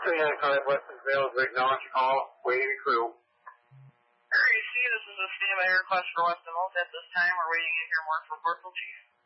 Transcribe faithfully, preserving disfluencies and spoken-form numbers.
Command five, Westonsville, is acknowledge call, waiting crew. Area C, this is a standby request for Weston Holt. At this time, we're waiting in here more for Corporal Chief.